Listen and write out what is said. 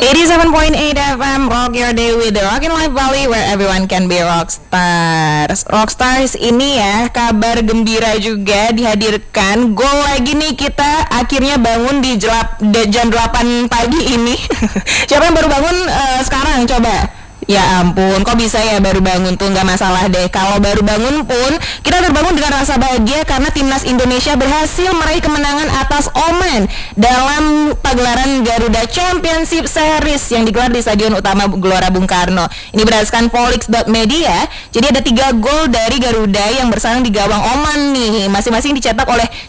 87.8 FM Rock Your Day with the Rockin' Life Valley, where everyone can be rockstars. Rockstars ini ya, kabar gembira juga dihadirkan. Gol lagi nih kita akhirnya bangun di jam 8 pagi ini. Siapa yang baru bangun sekarang coba? Ya ampun, kok bisa ya baru bangun tuh, nggak masalah deh. Kalau baru bangun pun kita terbangun dengan rasa bahagia karena timnas Indonesia berhasil meraih kemenangan atas Oman dalam pagelaran Garuda Championship Series yang digelar di Stadion Utama Gelora Bung Karno. Ini berdasarkan Volix.media. Jadi ada 3 gol dari Garuda yang bersarang di gawang Oman nih. Masing-masing dicetak oleh